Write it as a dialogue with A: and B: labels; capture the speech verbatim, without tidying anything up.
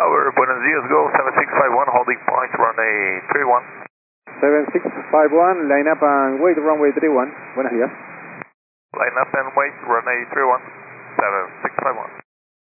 A: Tower, buenos días, go seven six five one, holding point, runway three one.
B: seven six five one, line up and wait, runway three one. Buenos días.
A: Line up and wait, runway three one, seven six five one.